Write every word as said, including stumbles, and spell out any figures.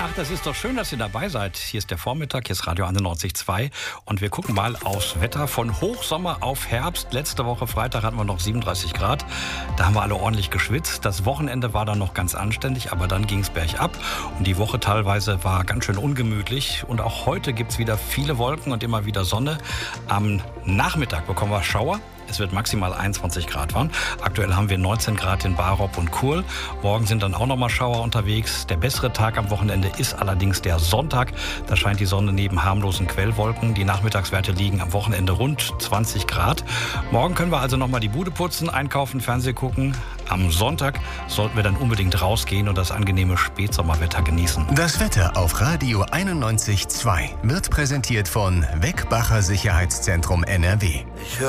Ach, das ist doch schön, dass ihr dabei seid. Hier ist der Vormittag, hier ist Radio einundneunzig Komma zwei und wir gucken mal aufs Wetter von Hochsommer auf Herbst. Letzte Woche Freitag hatten wir noch siebenunddreißig Grad. Da haben wir alle ordentlich geschwitzt. Das Wochenende war dann noch ganz anständig, aber dann ging es bergab. Und die Woche teilweise war ganz schön ungemütlich. Und auch heute gibt es wieder viele Wolken und immer wieder Sonne. Am Nachmittag bekommen wir Schauer. Es wird maximal einundzwanzig Grad warm. Aktuell haben wir neunzehn Grad in Barop und Kurl. Morgen sind dann auch noch mal Schauer unterwegs. Der bessere Tag am Wochenende ist allerdings der Sonntag. Da scheint die Sonne neben harmlosen Quellwolken. Die Nachmittagswerte liegen am Wochenende rund zwanzig Grad. Morgen können wir also noch mal die Bude putzen, einkaufen, Fernsehen gucken. Am Sonntag sollten wir dann unbedingt rausgehen und das angenehme Spätsommerwetter genießen. Das Wetter auf Radio einundneunzig Komma zwei wird präsentiert von Weckbacher Sicherheitszentrum N R W.